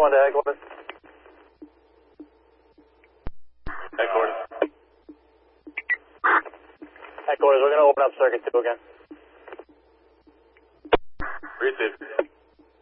1 to headquarters. Headquarters. Headquarters, we're going to open up circuit 2 again. Received.